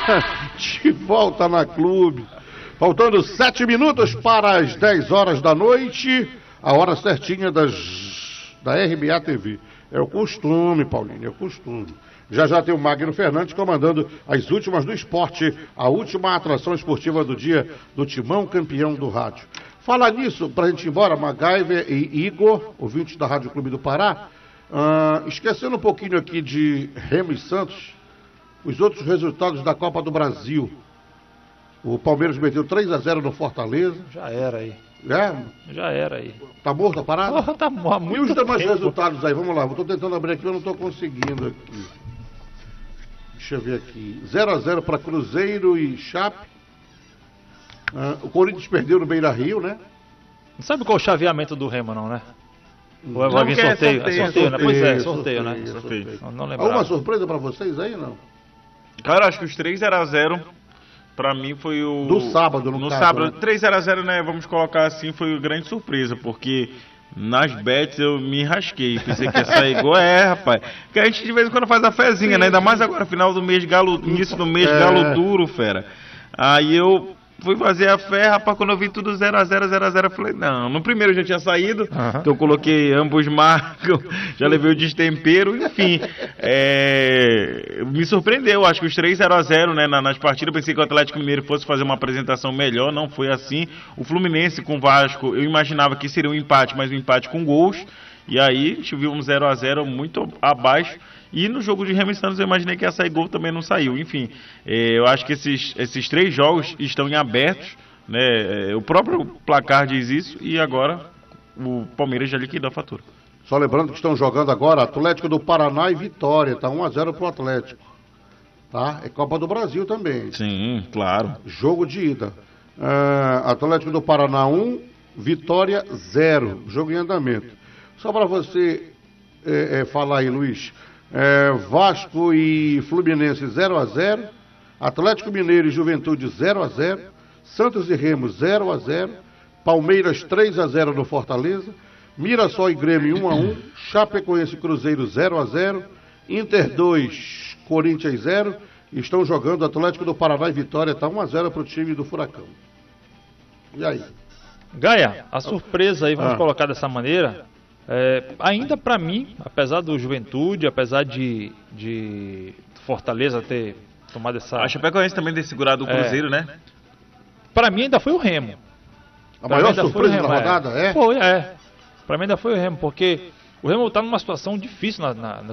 De volta na Clube. Faltando 7 minutos para as 10 horas da noite, a hora certinha da RBA TV. É o costume, Paulinho, é o costume. Já tem o Magno Fernandes comandando as últimas do esporte, a última atração esportiva do dia do Timão Campeão do Rádio. Falar nisso, pra gente ir embora, MacGyver e Igor, ouvintes da Rádio Clube do Pará, esquecendo um pouquinho aqui de Remo e Santos, os outros resultados da Copa do Brasil. O Palmeiras meteu 3-0 no Fortaleza. Já era aí. É? Já era aí. Tá morto a parada? Porra, tá morto. E os demais resultados aí? Vamos lá, eu tô tentando abrir aqui, eu não tô conseguindo aqui. Deixa eu ver aqui. 0-0 para Cruzeiro e Chape. O Corinthians perdeu no Beira-Rio, né? Não sabe qual é o chaveamento do Remo, não, né? Ou Não, vir sorteio? É sorteio, né? Pois é, sorteio, né? Sorteio. Não lembrava. Alguma surpresa pra vocês aí, não? Cara, acho que os 3-0 pra mim foi o... Do sábado, no caso, sábado, né? 3-0, né, vamos colocar assim, foi uma grande surpresa, porque nas bets eu me rasquei, pensei que ia sair igual, rapaz. Porque a gente de vez em quando faz a fezinha, né, ainda mais agora, final do mês, início do mês, galo duro, fera. Aí eu fui fazer a fé, rapaz, quando eu vi tudo 0-0, eu falei, não, no primeiro já tinha saído, então eu coloquei ambos marcam, já levei o destempero, enfim, me surpreendeu, acho que os 3-0, né, nas partidas, eu pensei que o Atlético Mineiro fosse fazer uma apresentação melhor, não foi assim, o Fluminense com o Vasco, eu imaginava que seria um empate, mas um empate com gols, e aí a gente viu um 0-0 muito abaixo. E no jogo de Remo e Santos eu imaginei que ia sair gol, também não saiu. Enfim, eu acho que esses 3 jogos estão em abertos, né? O próprio placar diz isso e agora o Palmeiras já liquidou a fatura. Só lembrando que estão jogando agora Atlético do Paraná e Vitória. Tá 1-0 pro Atlético. Tá? É Copa do Brasil também. Sim, claro. Jogo de ida. Atlético do Paraná 1, Vitória 0. Jogo em andamento. Só para você falar aí, Luiz. Vasco e Fluminense 0-0, Atlético Mineiro e Juventude 0-0, Santos e Remo 0-0, Palmeiras 3-0 no Fortaleza, Mirassol e Grêmio 1-1, Chapecoense e Cruzeiro 0-0, Inter 2, Corinthians 0, estão jogando Atlético do Paraná e Vitória, tá 1-0 pro time do Furacão. E aí? Gaia, a surpresa aí, vamos colocar dessa maneira, ainda para mim, apesar do Juventude, apesar de Fortaleza ter tomado essa... A Chapecoense também ter segurado o Cruzeiro, né? Para mim ainda foi o Remo. A maior surpresa da rodada, Foi, Para mim ainda foi o Remo, porque o Remo tá numa situação difícil na